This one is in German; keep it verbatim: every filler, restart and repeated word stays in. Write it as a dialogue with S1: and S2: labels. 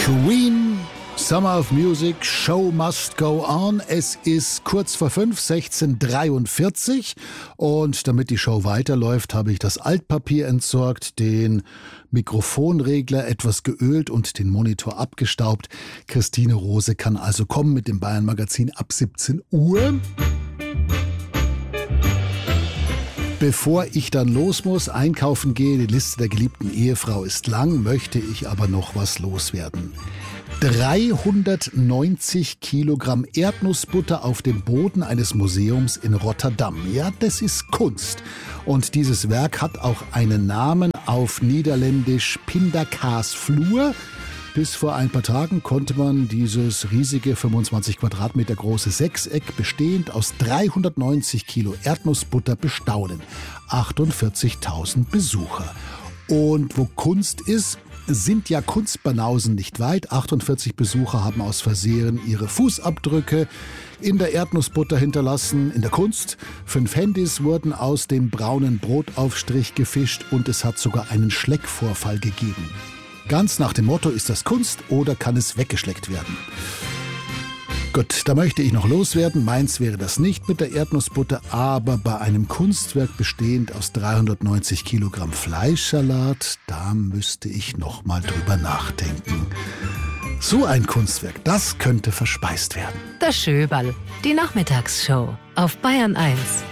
S1: Queen, Summer of Music, Show Must Go On. Es ist kurz vor fünf, sechzehn Uhr dreiundvierzig und damit die Show weiterläuft, habe ich das Altpapier entsorgt, den Mikrofonregler etwas geölt und den Monitor abgestaubt. Christine Rose kann also kommen mit dem Bayern Magazin ab siebzehn Uhr. Bevor ich dann los muss, einkaufen gehe, die Liste der geliebten Ehefrau ist lang, möchte ich aber noch was loswerden. dreihundertneunzig Kilogramm Erdnussbutter auf dem Boden eines Museums in Rotterdam. Ja, das ist Kunst. Und dieses Werk hat auch einen Namen auf Niederländisch Pindakaasvloer. Bis vor ein paar Tagen konnte man dieses riesige fünfundzwanzig Quadratmeter große Sechseck bestehend aus dreihundertneunzig Kilo Erdnussbutter bestaunen. achtundvierzigtausend Besucher. Und wo Kunst ist, sind ja Kunstbanausen nicht weit. achtundvierzig Besucher haben aus Versehen ihre Fußabdrücke in der Erdnussbutter hinterlassen. In der Kunst, fünf Handys wurden aus dem braunen Brotaufstrich gefischt und es hat sogar einen Schleckvorfall gegeben. Ganz nach dem Motto, ist das Kunst oder kann es weggeschleckt werden? Gut, da möchte ich noch loswerden. Meins wäre das nicht mit der Erdnussbutter, aber bei einem Kunstwerk bestehend aus dreihundertneunzig Kilogramm Fleischsalat, da müsste ich noch mal drüber nachdenken. So ein Kunstwerk, das könnte verspeist werden.
S2: Das Schöberl, die Nachmittagsshow auf Bayern eins.